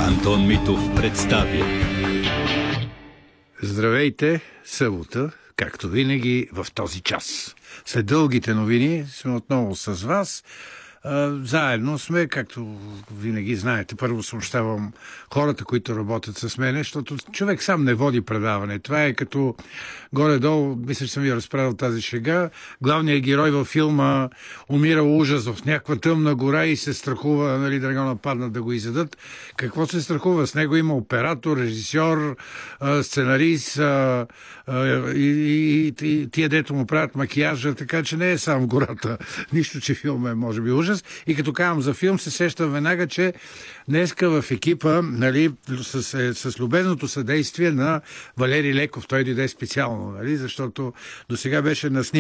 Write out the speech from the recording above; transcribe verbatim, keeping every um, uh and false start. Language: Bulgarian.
Антон Митов представя. Здравейте, събота, както винаги в този час. След дългите новини сме отново с вас. Заедно сме, както винаги знаете. Първо съобщавам хората, които работят с мене, защото човек сам не води предаване. Това е като горе-долу, мисля, че съм ви разправил тази шега. Главният герой във филма умира ужас в някаква тъмна гора и се страхува, нали, да не го нападнат, да го изядат. Какво се страхува? С него има оператор, режисьор, сценарист и, и, и тия, дето му правят макияжа, така че не е сам в гората. Нищо, че филм е, може би, ужас. И като казвам за филм, се сещам веднага, че днеска в екипа, нали, с, с любезното съдействие на Валери Леков, той дойде специално, нали, защото до сега беше на снимка